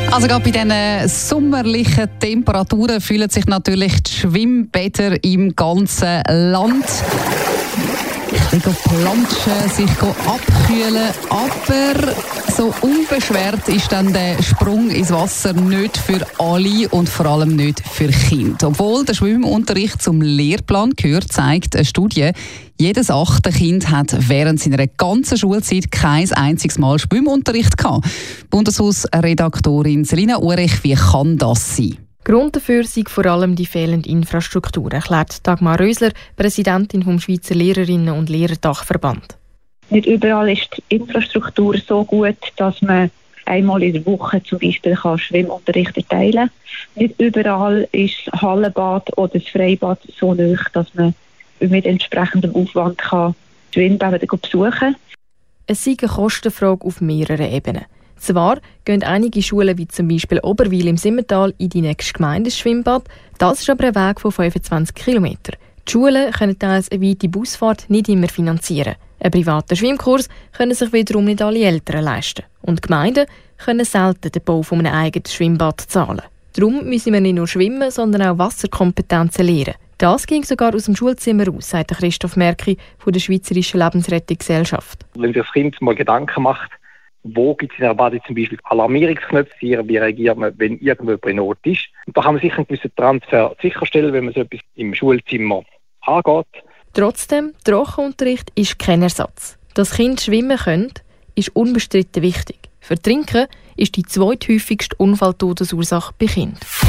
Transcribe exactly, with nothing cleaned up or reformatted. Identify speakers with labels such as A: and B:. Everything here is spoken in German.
A: Also gerade bei diesen sommerlichen Temperaturen fühlen sich natürlich die Schwimmbäder im ganzen Land. Ein bisschen planschen, sich abkühlen, aber so unbeschwert ist dann der Sprung ins Wasser nicht für alle und vor allem nicht für Kinder. Obwohl der Schwimmunterricht zum Lehrplan gehört, zeigt eine Studie, jedes achte Kind hat während seiner ganzen Schulzeit kein einziges Mal Schwimmunterricht gehabt. Bundeshausredaktorin Selina Urich, wie kann das sein?
B: Grund dafür sei vor allem die fehlende Infrastruktur, erklärt Dagmar Rösler, Präsidentin vom Schweizer Lehrerinnen- und Lehrerdachverband.
C: Nicht überall ist die Infrastruktur so gut, dass man einmal in der Woche zum Beispiel kann Schwimmunterricht erteilen kann. Nicht überall ist das Hallenbad oder das Freibad so nahe, dass man mit entsprechendem Aufwand kann Schwimmbäder besuchen kann.
B: Es sei eine Kostenfrage auf mehreren Ebenen. Zwar gehen einige Schulen, wie zum Beispiel Oberwil im Simmental, in die nächste Gemeinde Schwimmbad. Das ist aber ein Weg von fünfundzwanzig Kilometern. Die Schulen können teils eine weite Busfahrt nicht immer finanzieren. Einen privaten Schwimmkurs können sich wiederum nicht alle Eltern leisten. Und Gemeinden können selten den Bau von einem eigenen Schwimmbad zahlen. Darum müssen wir nicht nur schwimmen, sondern auch Wasserkompetenzen lernen. Das ging sogar aus dem Schulzimmer aus, sagt Christoph Merki von der Schweizerischen Lebensrettungsgesellschaft.
D: Wenn sich das Kind mal Gedanken macht, wo gibt es in der Bade zum Beispiel Alarmierungsknöpfe, wie reagiert man, wenn irgendjemand in Not ist. Und da kann man sicher einen gewissen Transfer sicherstellen, wenn man so etwas im Schulzimmer angeht.
B: Trotzdem, Trockenunterricht ist kein Ersatz. Dass Kinder schwimmen können, ist unbestritten wichtig. Für Trinken ist die zweithäufigste Unfalltodesursache bei Kindern.